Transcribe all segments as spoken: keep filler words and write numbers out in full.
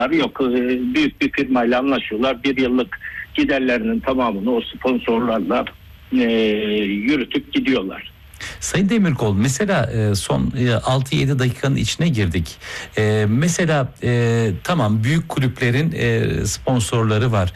yok. Büyük bir firmayla anlaşıyorlar. Bir yıllık giderlerinin tamamını o sponsorlarla e, yürütüp gidiyorlar. Sayın Demirkol, mesela son altı yedi dakikanın içine girdik. Mesela tamam, büyük kulüplerin sponsorları var.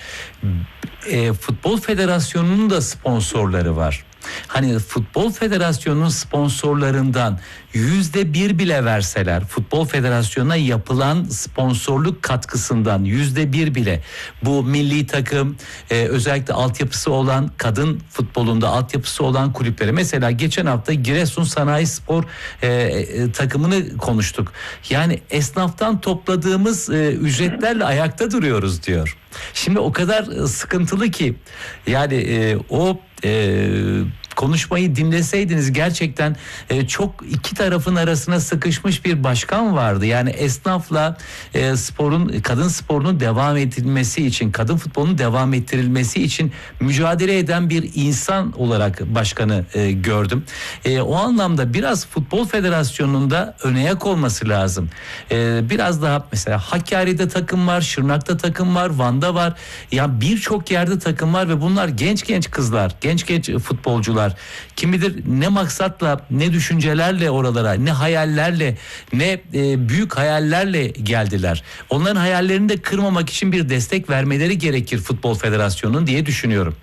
Futbol Federasyonu'nun da sponsorları var. Hani Futbol Federasyonu'nun sponsorlarından yüzde bir bile verseler, Futbol Federasyonu'na yapılan sponsorluk katkısından yüzde bir bile bu milli takım, e, özellikle altyapısı olan, kadın futbolunda altyapısı olan kulüplere, mesela geçen hafta Giresun Sanayi Spor e, e, takımını konuştuk. Yani esnaftan topladığımız e, ücretlerle ayakta duruyoruz diyor. Şimdi o kadar sıkıntılı ki yani e, o e, konuşmayı dinleseydiniz gerçekten e, çok iki tarafın arasına sıkışmış bir başkan vardı. Yani esnafla e, sporun, kadın sporunun devam edilmesi için, kadın futbolunun devam ettirilmesi için mücadele eden bir insan olarak başkanı e, gördüm. E, o anlamda biraz Futbol Federasyonu'nda öne yak olması lazım. E, biraz daha mesela Hakkari'de takım var, Şırnak'ta takım var, Van'da var. Yani birçok yerde takım var ve bunlar genç genç kızlar, genç genç futbolcular. Kim bilir ne maksatla, ne düşüncelerle oralara, ne hayallerle, ne e, büyük hayallerle geldiler. Onların hayallerini de kırmamak için bir destek vermeleri gerekir Futbol Federasyonu'nun diye düşünüyorum.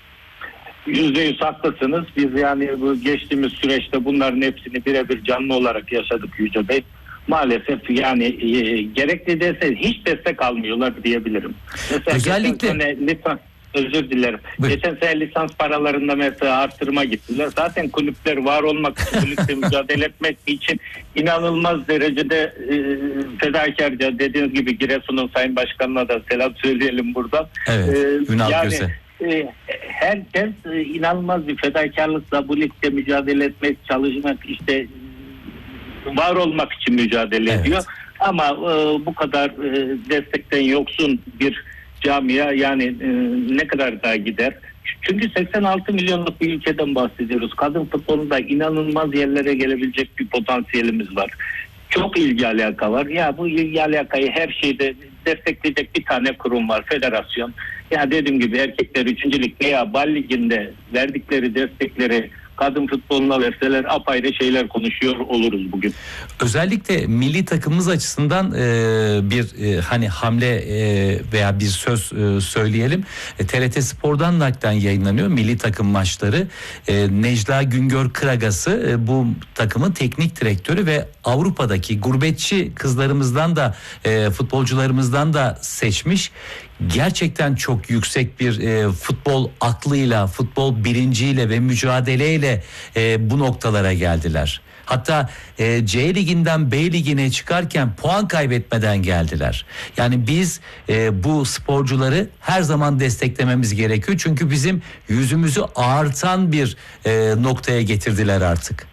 Yüzde yüz haklısınız. Biz yani bu geçtiğimiz süreçte bunların hepsini birebir canlı olarak yaşadık Yüce Bey. Maalesef yani e, gerekli dese hiç destek almıyorlar diyebilirim. Mesela özellikle lütfen özür dilerim. Buyur. Geçen sene lisans paralarında mesela arttırma gittiler. Zaten kulüpler var olmak için, kulüpte mücadele etmek için inanılmaz derecede e, fedakarca, dediğiniz gibi Giresun'un Sayın Başkanı'na da selam söyleyelim buradan. Evet. E, Ünal yani Göse. e, herkes e, inanılmaz bir fedakarlıkla bu ligde mücadele etmek, çalışmak, işte var olmak için mücadele evet. ediyor. Ama e, bu kadar e, destekten yoksun bir camia yani e, ne kadar daha gider? Çünkü seksen altı milyonluk bir ülkeden bahsediyoruz. Kadın futbolunda inanılmaz yerlere gelebilecek bir potansiyelimiz var. Çok ilgi alaka var. Ya bu ilgi alakayı her şeyde destekleyecek bir tane kurum var, federasyon. Ya dediğim gibi erkekler üçüncü lig veya Bal Ligi'nde verdikleri destekleri kadın futboluna verseler apayrı şeyler konuşuyor oluruz bugün. Özellikle milli takımımız açısından e, bir e, hani hamle e, veya bir söz e, söyleyelim. E, T R T Spor'dan naklen yayınlanıyor milli takım maçları. E, Necla Güngör Kıragası e, bu takımın teknik direktörü ve Avrupa'daki gurbetçi kızlarımızdan da e, futbolcularımızdan da seçmiş. Gerçekten çok yüksek bir e, futbol aklıyla, futbol bilinciyle ve mücadeleyle e, bu noktalara geldiler. Hatta e, C liginden B ligine çıkarken puan kaybetmeden geldiler. Yani biz e, bu sporcuları her zaman desteklememiz gerekiyor. Çünkü bizim yüzümüzü ağartan bir e, noktaya getirdiler artık.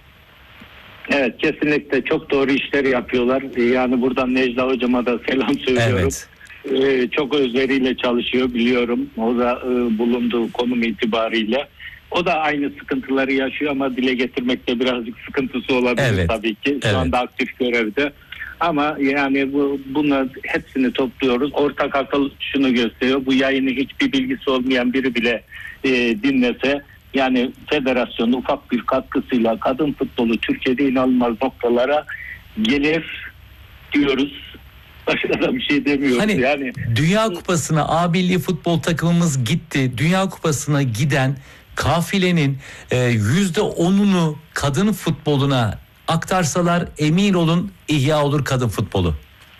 Evet, kesinlikle çok doğru işler yapıyorlar. Yani buradan Necla hocama da selam söylüyorum. Evet. Ee, çok özveriyle çalışıyor biliyorum. O da e, bulunduğu konum itibariyle. O da aynı sıkıntıları yaşıyor ama dile getirmekte birazcık sıkıntısı olabilir evet. tabii ki. Şu evet. anda aktif görevde. Ama yani bu bunlar hepsini topluyoruz. Ortak akıl şunu gösteriyor. Bu yayını hiçbir bilgisi olmayan biri bile e, dinlese, yani federasyonun ufak bir katkısıyla kadın futbolu Türkiye'de inanılmaz noktalara gelir diyoruz. Başka da bir şey demiyoruz. Hani yani Dünya Kupası'na A milli futbol takımımız gitti. Dünya Kupası'na giden kafilenin yüzde onunu kadın futboluna aktarsalar emin olun ihya olur kadın futbolu.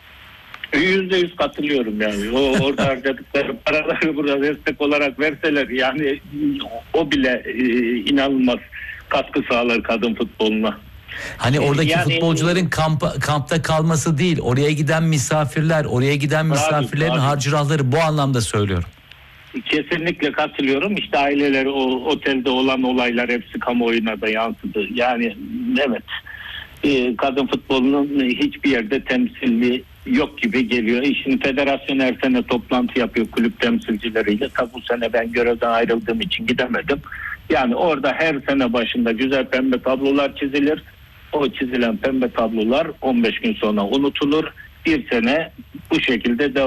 Yüzde yüz katılıyorum yani. O orada harcadıkları paraları burada destek olarak verseler yani o bile e, inanılmaz katkı sağlar kadın futboluna. Hani oradaki yani, futbolcuların kampa, kampta kalması değil, oraya giden misafirler, oraya giden misafirlerin abi, abi. harcırahları, bu anlamda söylüyorum. Kesinlikle katılıyorum. İşte aileleri, o otelde olan olaylar hepsi kamuoyuna da yansıdı. Yani evet, e, kadın futbolunun hiçbir yerde temsili yok gibi geliyor. Şimdi federasyon her sene toplantı yapıyor kulüp temsilcileriyle. Tabi bu sene ben görevden ayrıldığım için gidemedim. Yani orada her sene başında güzel pembe tablolar çizilir. O çizilen pembe tablolar on beş gün sonra unutulur. Bir sene bu şekilde devam